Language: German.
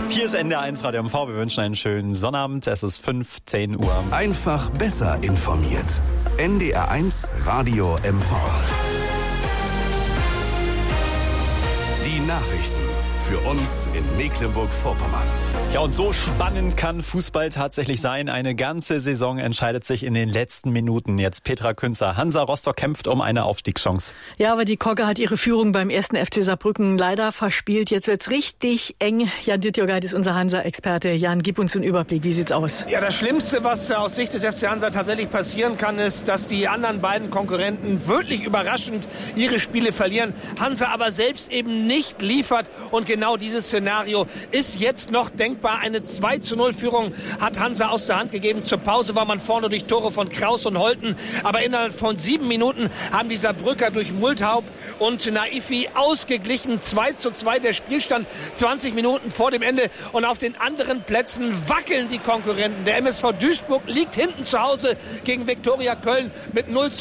Hier ist NDR 1 Radio MV. Wir wünschen einen schönen Sonnabend. Es ist 15 Uhr. Einfach besser informiert. NDR 1 Radio MV. Die Nachrichten für uns in Mecklenburg-Vorpommern. Ja, und so spannend kann Fußball tatsächlich sein. Eine ganze Saison entscheidet sich in den letzten Minuten. Jetzt Petra Künzer. Hansa Rostock kämpft um eine Aufstiegschance. Ja, aber die Kogge hat ihre Führung beim 1. FC Saarbrücken leider verspielt. Jetzt wird's richtig eng. Jan Dittjogait ist unser Hansa-Experte. Jan, gib uns einen Überblick. Wie sieht's aus? Ja, das Schlimmste, was aus Sicht des FC Hansa tatsächlich passieren kann, ist, dass die anderen beiden Konkurrenten wirklich überraschend ihre Spiele verlieren. Hansa aber selbst eben nicht liefert. Und genau dieses Szenario ist jetzt noch denkbar. Eine 2:0-Führung hat Hansa aus der Hand gegeben. Zur Pause war man vorne durch Tore von Kraus und Holten. Aber innerhalb von 7 Minuten haben die Saarbrücker durch Multhaupt und Naifi ausgeglichen. 2:2 der Spielstand 20 Minuten vor dem Ende. Und auf den anderen Plätzen wackeln die Konkurrenten. Der MSV Duisburg liegt hinten zu Hause gegen Viktoria Köln mit 0:0.